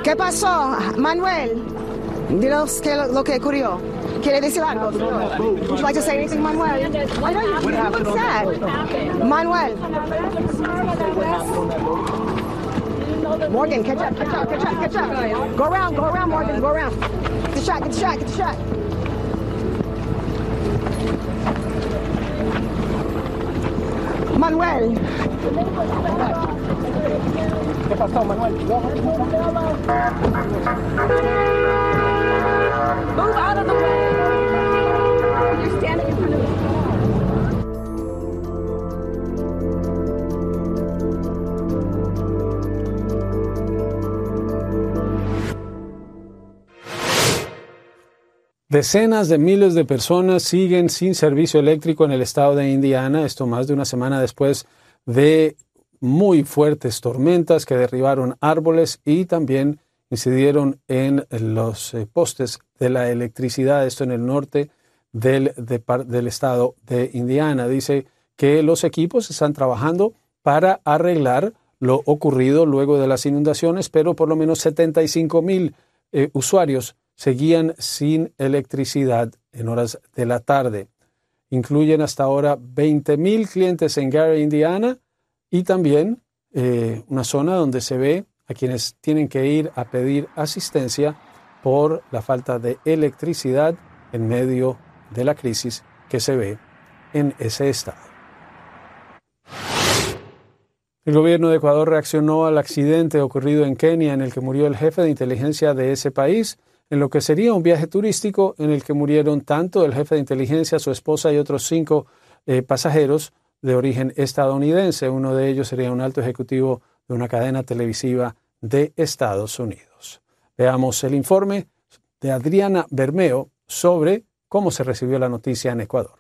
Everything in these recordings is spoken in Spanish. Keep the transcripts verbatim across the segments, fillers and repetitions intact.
¿Qué pasó, Manuel? Dinos qué lo, lo que ocurrió. ¿Quiere decir algo? Would you like to say anything, Manuel? Why don't you, what's that? Manuel. Morgan, catch up, catch up, catch up, catch up. Go around, go around, Morgan, go around. Get the shot, get the shot, get the shot. Manuel. ¿Qué pasó, Manuel? Move out of the way. You're standing in front of the Decenas de miles de personas siguen sin servicio eléctrico en el estado de Indiana, esto más de una semana después de muy fuertes tormentas que derribaron árboles y también incidieron en los eh, postes de la electricidad, esto en el norte del, de, del estado de Indiana. Dice que los equipos están trabajando para arreglar lo ocurrido luego de las inundaciones, pero por lo menos setenta y cinco mil eh, usuarios seguían sin electricidad en horas de la tarde. Incluyen hasta ahora veinte mil clientes en Gary, Indiana, y también eh, una zona donde se ve a quienes tienen que ir a pedir asistencia por la falta de electricidad en medio de la crisis que se ve en ese estado. El gobierno de Ecuador reaccionó al accidente ocurrido en Kenia en el que murió el jefe de inteligencia de ese país, en lo que sería un viaje turístico en el que murieron tanto el jefe de inteligencia, su esposa y otros cinco eh, pasajeros de origen estadounidense. Uno de ellos sería un alto ejecutivo de una cadena televisiva de Estados Unidos. Veamos el informe de Adriana Bermeo sobre cómo se recibió la noticia en Ecuador.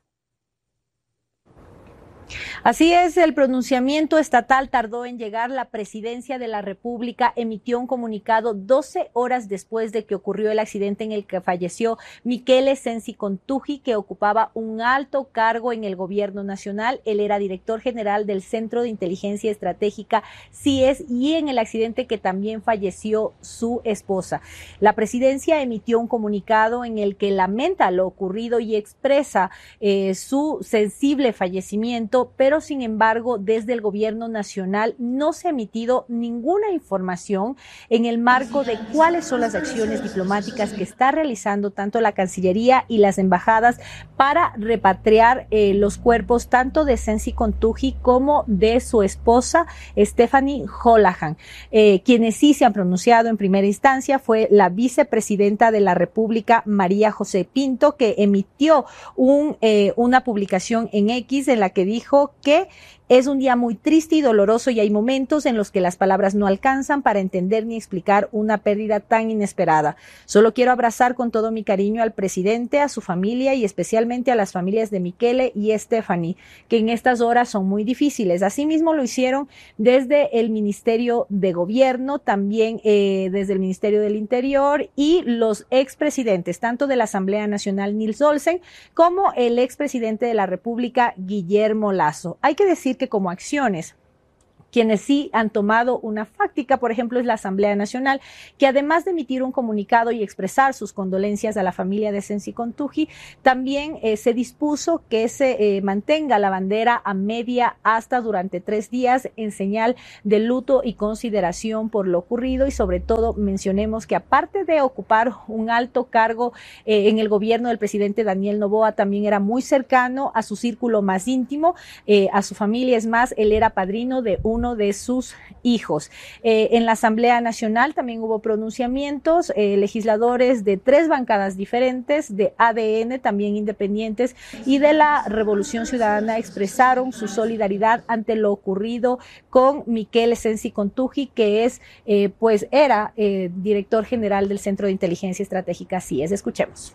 Así es, el pronunciamiento estatal tardó en llegar. La Presidencia de la República emitió un comunicado doce horas después de que ocurrió el accidente en el que falleció Miquele Sensi Contuji, que ocupaba un alto cargo en el gobierno nacional. Él era director general del Centro de Inteligencia Estratégica C I E S, y en el accidente que también falleció su esposa. La Presidencia emitió un comunicado en el que lamenta lo ocurrido y expresa eh, su sensible fallecimiento, pero sin embargo desde el gobierno nacional no se ha emitido ninguna información en el marco de cuáles son las acciones diplomáticas que está realizando tanto la Cancillería y las embajadas para repatriar eh, los cuerpos tanto de Sensi Contuji como de su esposa Stephanie Holohan. Eh, quienes sí se han pronunciado en primera instancia fue la vicepresidenta de la República, María José Pinto, que emitió un, eh, una publicación en X en la que dijo que es un día muy triste y doloroso y hay momentos en los que las palabras no alcanzan para entender ni explicar una pérdida tan inesperada. Solo quiero abrazar con todo mi cariño al presidente, a su familia y especialmente a las familias de Miquele y Stephanie, que en estas horas son muy difíciles. Asimismo lo hicieron desde el Ministerio de Gobierno, también eh, desde el Ministerio del Interior y los expresidentes, tanto de la Asamblea Nacional Nils Olsen como el expresidente de la República Guillermo Lasso. Hay que decir que como acciones, quienes sí han tomado una fáctica, por ejemplo, es la Asamblea Nacional, que además de emitir un comunicado y expresar sus condolencias a la familia de Sensi Contuji, también eh, se dispuso que se eh, mantenga la bandera a media asta durante tres días en señal de luto y consideración por lo ocurrido, y sobre todo mencionemos que aparte de ocupar un alto cargo eh, en el gobierno del presidente Daniel Noboa, también era muy cercano a su círculo más íntimo, eh, a su familia. Es más, él era padrino de uno de sus hijos. Eh, en la Asamblea Nacional también hubo pronunciamientos, eh, legisladores de tres bancadas diferentes, de A D N, también independientes, y de la Revolución Ciudadana expresaron su solidaridad ante lo ocurrido con Miquele Sensi Contuji, que es, eh, pues era eh, director general del Centro de Inteligencia Estratégica C I E S. Escuchemos.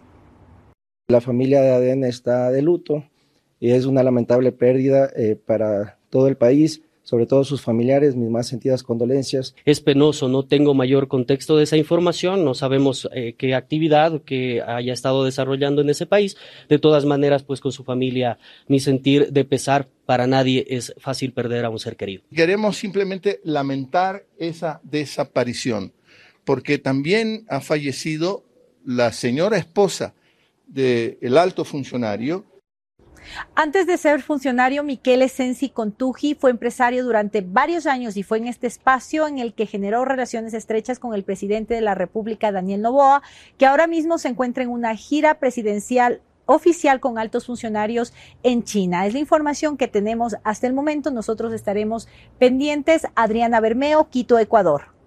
La familia de A D N está de luto y es una lamentable pérdida eh, para todo el país, sobre todo sus familiares. Mis más sentidas condolencias. Es penoso, no tengo mayor contexto de esa información, no sabemos eh, qué actividad que haya estado desarrollando en ese país. De todas maneras, pues con su familia, mi sentir de pesar. Para nadie es fácil perder a un ser querido. Queremos simplemente lamentar esa desaparición. porque también ha fallecido la señora esposa del alto funcionario. Antes de ser funcionario, Miquel Sensi Contuji fue empresario durante varios años y fue en este espacio en el que generó relaciones estrechas con el presidente de la República, Daniel Noboa, que ahora mismo se encuentra en una gira presidencial oficial con altos funcionarios en China. Es la información que tenemos hasta el momento. Nosotros estaremos pendientes. Adriana Bermeo, Quito, Ecuador.